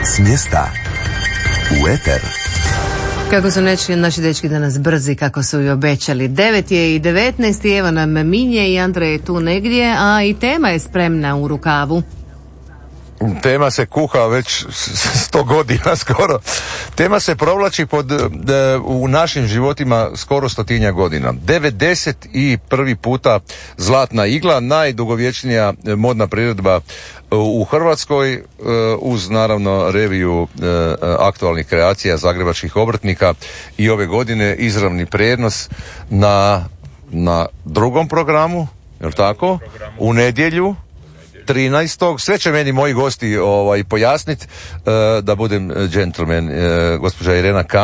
S mjesta u eter. Kako su naši dečki danas brzi, kako su i obećali. 9:19 i evo nam Minje i Andrej je tu negdje, a i tema je spremna u rukavu. Tema se kuha već 100 godina skoro. Tema se provlači u našim životima skoro 100 godina. 91. puta Zlatna igla, najdugovječnija modna priredba u Hrvatskoj, uz naravno reviju aktualnih kreacija zagrebačkih obrtnika, i ove godine izravni prijenos na drugom programu, jel tako? U nedjelju 13. Sve će meni moji gosti pojasniti, da budem džentlmen. Gospođa Irena Kam